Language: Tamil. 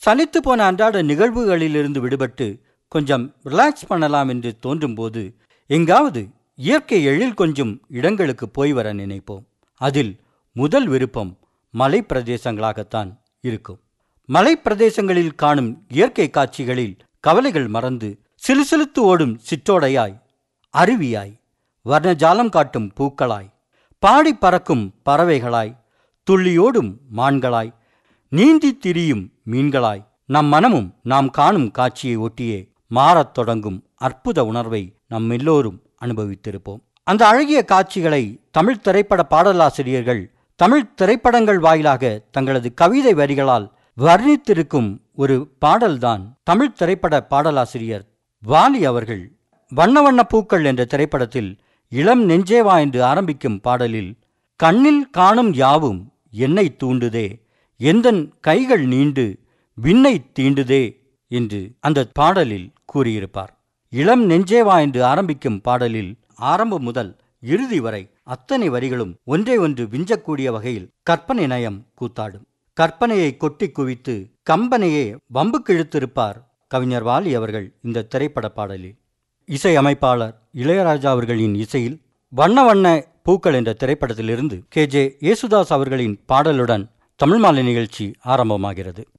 சலித்து போன அன்றாட நிகழ்வுகளிலிருந்து விடுபட்டு கொஞ்சம் ரிலாக்ஸ் பண்ணலாம் என்று தோன்றும் போது எங்காவது இயற்கை எழில் கொஞ்சம் இடங்களுக்கு போய் வர நினைப்போம். அதில் முதல் விருப்பம் மலை பிரதேசங்களாகத்தான் இருக்கும். மலை பிரதேசங்களில் காணும் இயற்கை காட்சிகளில் கவலைகள் மறந்து சிலுசிலுத்து ஓடும் சிற்றோடையாய், அருவியாய், வர்ணஜாலம் காட்டும் பூக்களாய், பாடி பறக்கும் பறவைகளாய், துள்ளியோடும் மான்களாய், நீந்தி திரியும் மீன்களாய் நம் மனமும் நாம் காணும் காட்சியை ஒட்டியே மாறத் தொடங்கும் அற்புத உணர்வை நம் எல்லோரும் அனுபவித்திருப்போம். அந்த அழகிய காட்சிகளை தமிழ் திரைப்பட பாடலாசிரியர்கள் தமிழ் திரைப்படங்கள் வாயிலாக தங்களது கவிதை வரிகளால் வர்ணித்திருக்கும் ஒரு பாடல்தான் தமிழ் திரைப்பட பாடலாசிரியர் வாலி அவர்கள் வண்ண வண்ண பூக்கள் என்ற திரைப்படத்தில் இளம் நெஞ்சேவா என்று ஆரம்பிக்கும் பாடலில் கண்ணில் காணும் யாவும் என்னை தூண்டுதே, எந்தன் கைகள் நீண்டு விண்ணை தீண்டுதே என்று அந்த பாடலில் கூறியிருப்பார். இளம் நெஞ்சேவா என்று ஆரம்பிக்கும் பாடலில் ஆரம்பம் முதல் இறுதி வரை அத்தனை வரிகளும் ஒன்றை ஒன்று விஞ்சக்கூடிய வகையில் கற்பனை நயம் கூத்தாடும். கற்பனையை கொட்டி குவித்து கம்பனையே வம்புக்கு இழுத்திருப்பார் கவிஞர் வாலி அவர்கள் இந்த திரைப்பட பாடலில். இசை அமைப்பாளர் இளையராஜா அவர்களின் இசையில் வண்ண வண்ண பூக்கள் என்ற திரைப்படத்திலிருந்து KJ யேசுதாஸ் அவர்களின் பாடலுடன் தமிழ் மாலை நிகழ்ச்சி ஆரம்பமாகிறது.